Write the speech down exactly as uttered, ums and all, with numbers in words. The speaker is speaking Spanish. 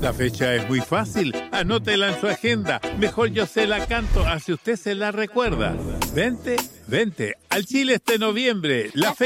Esta fecha es muy fácil. Anótela en su agenda. Mejor yo se la canto, así usted se la recuerda. Vente, vente al Chile este noviembre. La fecha